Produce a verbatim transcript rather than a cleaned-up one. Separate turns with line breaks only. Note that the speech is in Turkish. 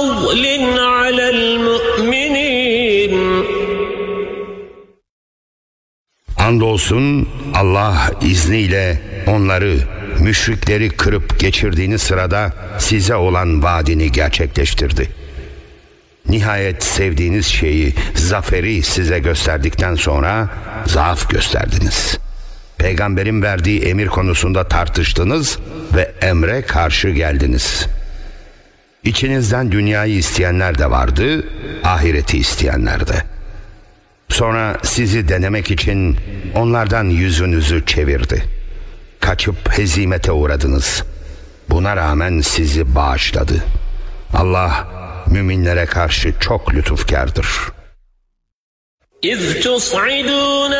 فضل على المؤمنين.
Andolsun Allah izniyle onları, müşrikleri kırıp geçirdiğiniz sırada size olan vaadini gerçekleştirdi. Nihayet sevdiğiniz şeyi, zaferi size gösterdikten sonra zaaf gösterdiniz. Peygamberin verdiği emir konusunda tartıştınız ve emre karşı geldiniz. İçinizden dünyayı isteyenler de vardı, ahireti isteyenler de. Sonra sizi denemek için onlardan yüzünüzü çevirdi. Kaçıp hezimete uğradınız. Buna rağmen sizi bağışladı. Allah müminlere karşı çok lütufkardır.
إذ تصعدون